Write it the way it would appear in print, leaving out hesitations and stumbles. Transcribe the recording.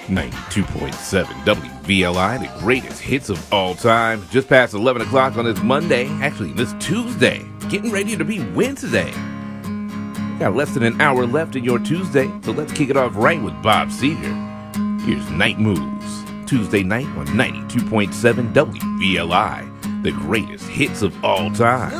92.7 WVLI, the greatest hits of all time. Just past 11 o'clock on this Monday, actually this Tuesday, getting ready to be Wednesday. Got less than an hour left in your Tuesday, so let's kick it off right with Bob Seger. Here's Night Moves, Tuesday night on 92.7 WVLI, the greatest hits of all time.